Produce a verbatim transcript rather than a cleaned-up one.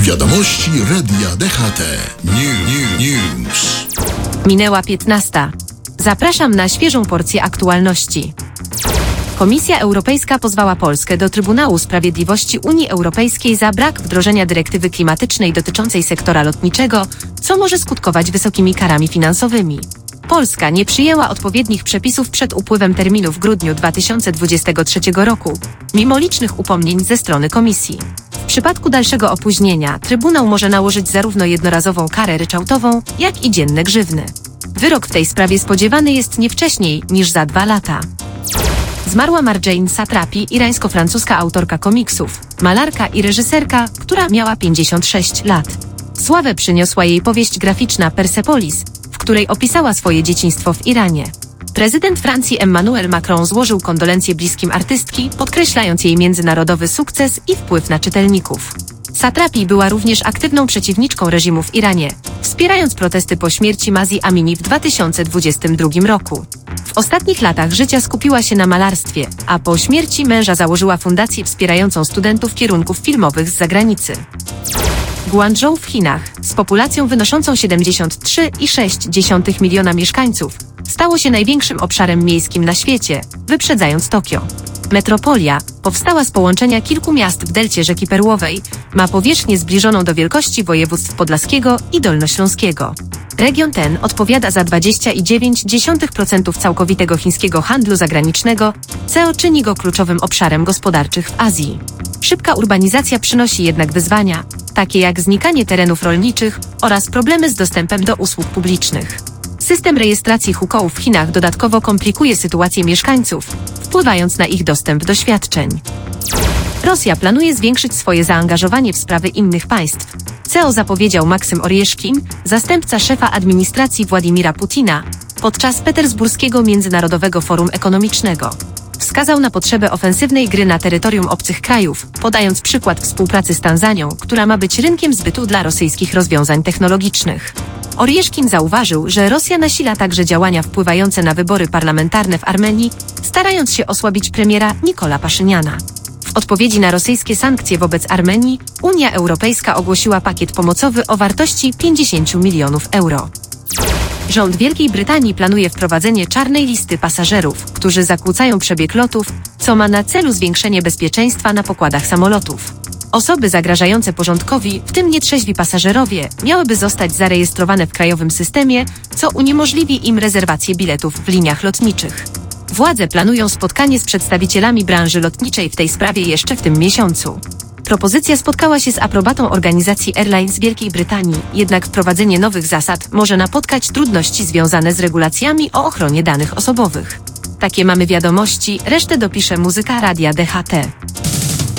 Wiadomości Radia D H T. New, new, news. Minęła piętnasta. Zapraszam na świeżą porcję aktualności. Komisja Europejska pozwała Polskę do Trybunału Sprawiedliwości Unii Europejskiej za brak wdrożenia dyrektywy klimatycznej dotyczącej sektora lotniczego, co może skutkować wysokimi karami finansowymi. Polska nie przyjęła odpowiednich przepisów przed upływem terminu w grudniu dwa tysiące dwudziestego trzeciego roku, mimo licznych upomnień ze strony Komisji. W przypadku dalszego opóźnienia Trybunał może nałożyć zarówno jednorazową karę ryczałtową, jak i dzienne grzywny. Wyrok w tej sprawie spodziewany jest nie wcześniej niż za dwa lata. Zmarła Marjane Satrapi, irańsko-francuska autorka komiksów, malarka i reżyserka, która miała pięćdziesiąt sześć lat. Sławę przyniosła jej powieść graficzna Persepolis, w której opisała swoje dzieciństwo w Iranie. Prezydent Francji Emmanuel Macron złożył kondolencje bliskim artystki, podkreślając jej międzynarodowy sukces i wpływ na czytelników. Satrapi była również aktywną przeciwniczką reżimu w Iranie, wspierając protesty po śmierci Mahsi Amini w dwa tysiące dwudziestym drugim roku. W ostatnich latach życia skupiła się na malarstwie, a po śmierci męża założyła fundację wspierającą studentów kierunków filmowych z zagranicy. Guangzhou w Chinach, z populacją wynoszącą siedemdziesiąt trzy przecinek sześć miliona mieszkańców, stało się największym obszarem miejskim na świecie, wyprzedzając Tokio. Metropolia, powstała z połączenia kilku miast w delcie rzeki Perłowej, ma powierzchnię zbliżoną do wielkości województw podlaskiego i dolnośląskiego. Region ten odpowiada za dwadzieścia dziewięć przecinek pięć procent całkowitego chińskiego handlu zagranicznego, co czyni go kluczowym obszarem gospodarczym w Azji. Szybka urbanizacja przynosi jednak wyzwania, takie jak znikanie terenów rolniczych oraz problemy z dostępem do usług publicznych. System rejestracji hukou w Chinach dodatkowo komplikuje sytuację mieszkańców, wpływając na ich dostęp do świadczeń. Rosja planuje zwiększyć swoje zaangażowanie w sprawy innych państw, co zapowiedział Maksym Orieszkin, zastępca szefa administracji Władimira Putina, podczas petersburskiego Międzynarodowego Forum Ekonomicznego. Wskazał na potrzebę ofensywnej gry na terytorium obcych krajów, podając przykład współpracy z Tanzanią, która ma być rynkiem zbytu dla rosyjskich rozwiązań technologicznych. Orieszkin zauważył, że Rosja nasila także działania wpływające na wybory parlamentarne w Armenii, starając się osłabić premiera Nikola Paszyniana. W odpowiedzi na rosyjskie sankcje wobec Armenii, Unia Europejska ogłosiła pakiet pomocowy o wartości pięćdziesiąt milionów euro. Rząd Wielkiej Brytanii planuje wprowadzenie czarnej listy pasażerów, którzy zakłócają przebieg lotów, co ma na celu zwiększenie bezpieczeństwa na pokładach samolotów. Osoby zagrażające porządkowi, w tym nietrzeźwi pasażerowie, miałyby zostać zarejestrowane w krajowym systemie, co uniemożliwi im rezerwację biletów w liniach lotniczych. Władze planują spotkanie z przedstawicielami branży lotniczej w tej sprawie jeszcze w tym miesiącu. Propozycja spotkała się z aprobatą organizacji Airlines Wielkiej Brytanii, jednak wprowadzenie nowych zasad może napotkać trudności związane z regulacjami o ochronie danych osobowych. Takie mamy wiadomości, resztę dopisze muzyka Radia D H T.